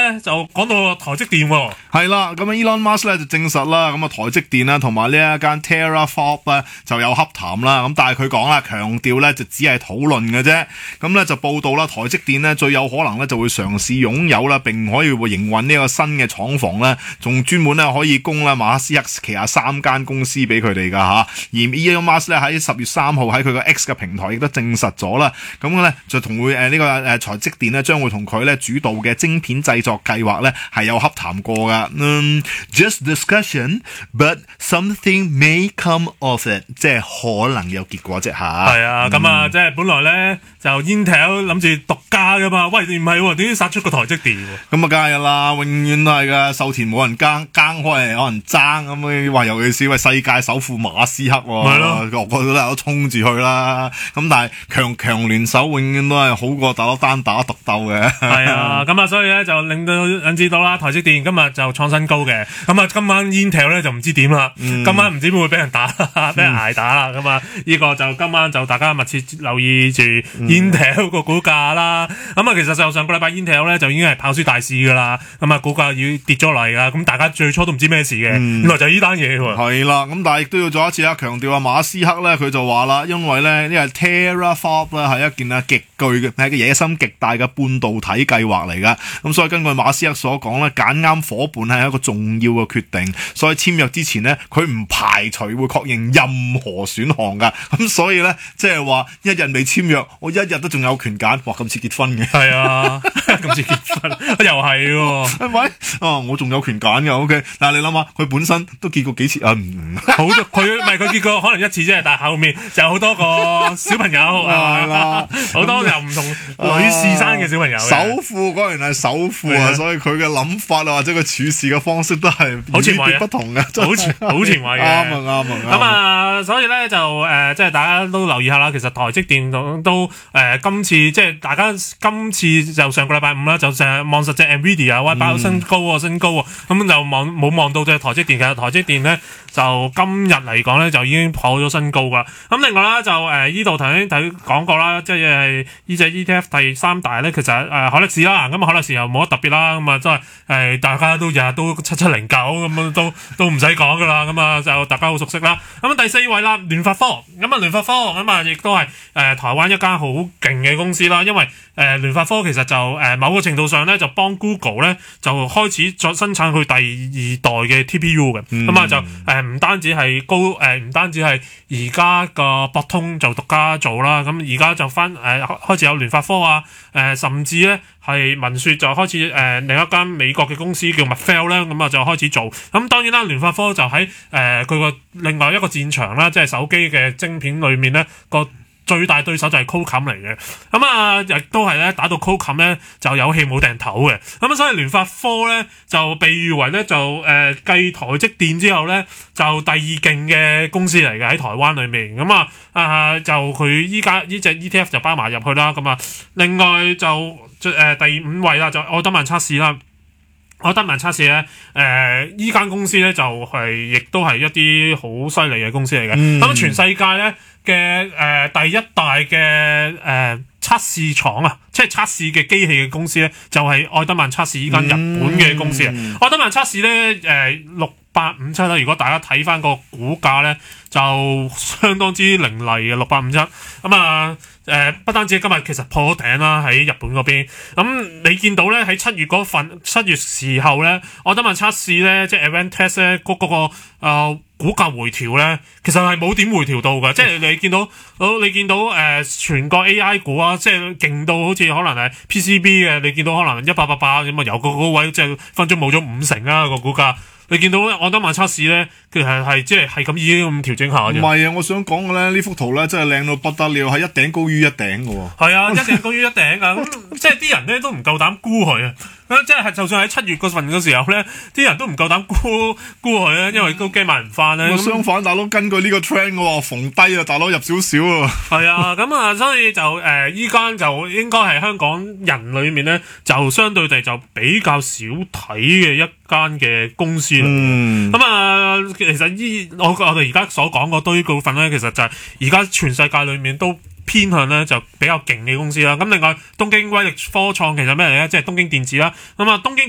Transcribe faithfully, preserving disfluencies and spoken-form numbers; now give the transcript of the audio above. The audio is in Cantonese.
咧就講到台積電喎， 係啦，咁啊 Elon Musk 咧就證實啦，咁啊台積電啦同埋呢一間 Teraflops 咧就有洽談啦，咁但係佢講啦，強調咧就只係討論嘅啫，咁咧就報道啦，台積電咧最有可能咧就會嘗試擁有啦，並可以會營運呢個新嘅廠房咧，仲專門咧可以供咧馬斯克旗下三間公司俾佢哋噶吓，而 Elon Musk 咧喺十月三號喺佢個 X 嘅平台亦都證實咗啦，咁咧就同會誒呢個誒台積電咧將會同佢咧主導嘅晶片製作計劃咧係有洽談過噶，嗯 ，just discussion but something may come of it， 即係可能有結果啫吓。 係啊，咁、嗯、啊，即係本來咧就 Intel 諗住獨家噶嘛，喂唔係喎，點解殺出個台積電？ 咁啊，梗係啦，永遠都係噶，秀田冇人耕，耕開係有人爭咁樣話，尤其是喂世界首富馬斯克，係咯，個個都有衝住去啦。咁但係強強聯手永遠都係好過大佬單打獨鬥嘅。係啊，咁啊，所以咧就令到引致到啦，台積電今日就創新高嘅。咁啊，今晚 Intel 咧就唔知點啦、嗯，今晚唔知會唔會俾人打，俾人挨打啦。咁、嗯、啊，呢、這個就今晚就大家密切留意住 Intel 個股價啦。咁、嗯、啊，其實就上個禮拜 Intel 咧就已經係跑輸大市噶啦。咁啊，股價要跌咗嚟噶。咁大家最初都唔知咩事嘅、嗯，原來就係呢單嘢喎。 係啦，咁但係亦都要再一次啊強調啊，馬斯克咧佢就話啦，因為咧呢個 Teraflops 咧係一件啊極巨嘅係個野心極大嘅半導體計劃嚟噶。咁所以根據馬斯克所講咧，揀啱伙伴係一個重要嘅決定。所以簽約之前咧，佢唔排除會確認任何選項噶。咁所以咧，即係話一日未簽約，我一日都仲有權揀。哇，咁似結婚嘅。係啊，咁似結婚，又係喎， 係咪？啊，我仲有權揀嘅。O K， 但係你諗下，佢本身都結過幾次啊？唔好，佢唔係佢結過可能一次啫，但係後面就有好多個小朋友係啦，好多又唔同女士生嘅小朋友。 首富果然係首富啊，所以佢嘅諗法啊，或者佢處事嘅方式都係好前衛不同嘅， 好前好前衛嘅。啱啊啱啊啱。 咁啊，所以咧就誒、呃，即係大家都留意下啦。其實台積電都誒、呃，今次即係大家今次就上個禮拜五啦，就成日望實隻 Nvidia 喂，爆新高啊新高啊，咁就望冇望到隻台積電。其實台積電咧就今日嚟講咧就已經破咗新高噶。咁另外啦就誒呢度頭先睇講過啦，即係呢隻 E T F 第三大咧，其實誒、呃、海力士啦，咁海力士又冇乜特別啦，咁啊真係誒大家都日日都七七零九咁啊，都都唔使講噶啦，咁啊就大家好熟悉啦。咁第四位啦，聯發科，咁啊聯發科咁啊亦都係誒、呃、台灣一間好勁嘅公司啦，因為誒聯發科其實就誒、呃、某個程度上咧就幫 Google 咧就開始再生產佢第二代嘅 T P U 嘅，咁、嗯、啊就誒唔、呃、單止係高誒唔、呃、單止係而家個博通就獨家做啦，咁而家就翻誒、呃、開始有聯發科啊，誒、呃、甚至咧係聞說就開始誒、呃、另一間美國嘅公司叫 Marvell 咧，咁啊就開始做，咁當然啦聯發科就喺誒佢個另外一個戰場啦，即係手機嘅晶片裏面咧個最大對手就係 Qualcomm 嚟嘅，咁啊亦都係咧打到 Qualcomm 咧就有氣冇掟頭嘅，咁啊所以聯發科咧就被譽為咧就誒繼、呃、台積電之後咧就第二勁嘅公司嚟嘅喺台灣裏面，咁啊啊就佢依家呢隻 E T F 就包埋入去啦，咁啊另外就誒、呃、第五位啦就愛德曼測試啦。愛德曼測試咧，誒依間公司咧就係、是、亦都係一啲好犀利嘅公司嚟嘅。咁、嗯、全世界咧嘅誒第一大嘅誒、呃、測試廠啊，即係測試嘅機器嘅公司咧，就係、是、愛德曼測試依間日本嘅公司啊。嗯、愛德曼測試咧，誒六八五七啦。如果大家睇翻個股價咧，就相當之凌厲嘅六八五七。咁啊。誒、呃，不單止今日其實破頂啦，喺日本嗰邊。咁、嗯、你見到咧喺七月嗰份七月時候咧，愛德曼測試咧，即係 Advantest 咧，嗰、那、嗰個誒、呃、股價回調咧，其實係冇點回調到嘅。即係你見到，好你見到誒、呃、全個 A I 股啊，即係勁到好似可能係 P C B 嘅，你見到可能一百八八咁啊，由個嗰位即係分鐘冇咗五成啊個股價。你見到咧，愛德曼測試咧，其實係係即係係咁已經咁調整下啫。唔係啊，我想講嘅咧，呢幅圖咧真係靚到不得了，係一頂高於一頂嘅喎。 係啊，一頂高於一頂啊！咁即係啲人咧都唔夠膽估佢啊！即係就算喺七月嗰份嘅時候咧，啲人都唔夠膽估估佢啊，因為都驚買唔翻咧。 相反，大佬根據呢個 trend 嘅喎，逢低啊，大佬入少少啊。 係啊，咁啊，所以就誒依間就應該係香港人裏面咧，就相對地就比較少睇嘅一間嘅公司啦。咁、嗯、啊，其實依我我哋而家所講嗰堆股份咧，其實就係而家全世界裏面都偏向咧就比較勁嘅公司啦。咁另外東京威力科創其實咩嚟咧？即係東京電子啦。咁啊，東京